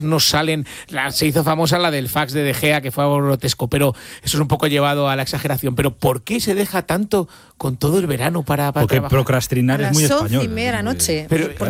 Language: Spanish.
nos salen, se hizo famosa la del fax de Gea, que fue algo grotesco, pero eso es un poco llevado a la exageración. Pero ¿por qué se deja tanto con todo el verano para Porque trabajar? procrastinar es muy español. A las 11:30 de la noche. Pero,